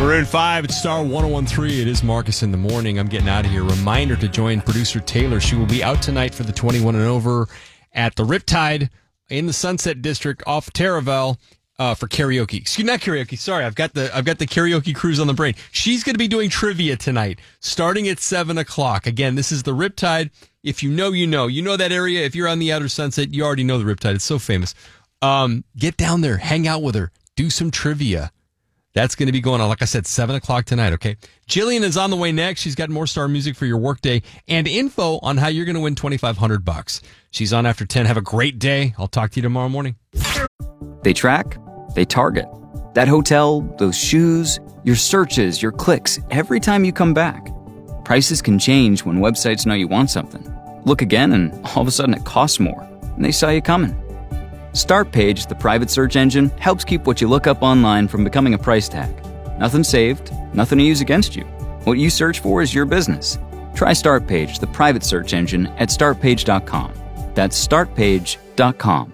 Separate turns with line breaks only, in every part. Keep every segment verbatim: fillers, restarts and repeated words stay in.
Maroon five at Star one oh one point three. It is Marcus in the morning. I'm getting out of here. Reminder to join producer Taylor. She will be out tonight for the twenty-one and over at the Riptide in the Sunset District off Taraval uh, for karaoke. Excuse not karaoke. Sorry, I've got the I've got the karaoke cruise on the brain. She's going to be doing trivia tonight, starting at seven o'clock. Again, this is the Riptide. If you know, you know. You know that area. If you're on the Outer Sunset, you already know the Riptide. It's so famous. Um, get down there, hang out with her, do some trivia. That's going to be going on, like I said, seven o'clock tonight, okay? Jillian is on the way next. She's got more star music for your workday and info on how you're going to win twenty-five hundred bucks. She's on after ten. Have a great day. I'll talk to you tomorrow morning.
They track, they target. That hotel, those shoes, your searches, your clicks, every time you come back. Prices can change when websites know you want something. Look again and all of a sudden it costs more, and they saw you coming. Startpage, the private search engine, helps keep what you look up online from becoming a price tag. Nothing saved, nothing to use against you. What you search for is your business. Try Startpage, the private search engine, at start page dot com. That's start page dot com.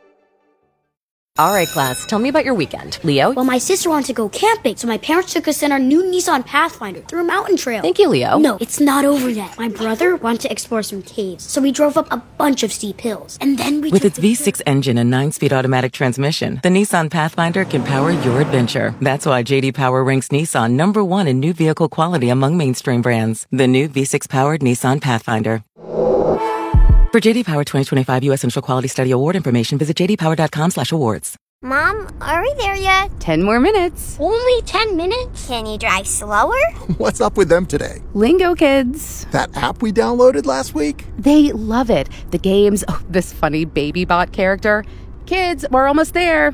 All right, class, tell me about your weekend. Leo?
Well, my sister wanted to go camping, so my parents took us in our new Nissan Pathfinder through a mountain trail.
Thank you, Leo.
No, it's not over yet. My brother wanted to explore some caves, so we drove up a bunch of steep hills. And then we
With
took
its
the
V six engine and nine-speed automatic transmission, the Nissan Pathfinder can power your adventure. That's why J D Power ranks Nissan number one in new vehicle quality among mainstream brands. The new V six-powered Nissan Pathfinder. For J D Power twenty twenty-five U S Central Quality Study Award information, visit j d power dot com slash awards.
Mom, are we there yet?
Ten more minutes.
Only ten minutes? Can you drive slower?
What's up with them today?
Lingo Kids.
That app we downloaded last week?
They love it. The games, oh, this funny baby bot character. Kids, we're almost there.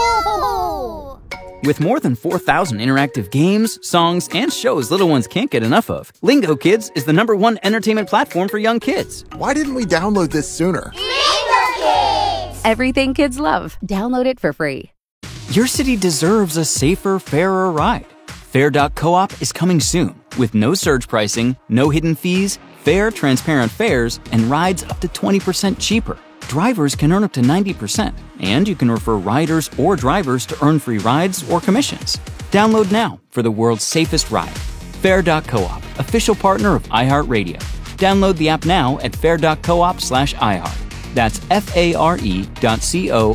No!
With more than four thousand interactive games, songs, and shows little ones can't get enough of, Lingo Kids is the number one entertainment platform for young kids.
Why didn't we download this sooner?
Lingo Kids!
Everything kids love. Download it for free.
Your city deserves a safer, fairer ride. Fair dot coop is coming soon with no surge pricing, no hidden fees, fair, transparent fares, and rides up to twenty percent cheaper. Drivers can earn up to ninety percent, and you can refer riders or drivers to earn free rides or commissions. Download now for the world's safest ride. Fair dot coop, official partner of iHeartRadio. Download the app now at fair dot coop slash iHeart. That's F A R E dot C O